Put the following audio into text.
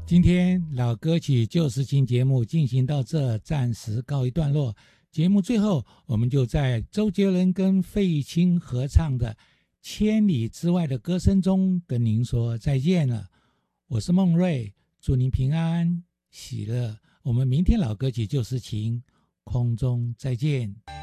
今天老歌曲旧时情节目进行到这，暂时告一段落。节目最后，我们就在周杰伦跟费玉清合唱的《千里之外的歌声》中跟您说再见了。我是孟瑞，祝您平安喜乐。我们明天老歌曲旧时情空中再见。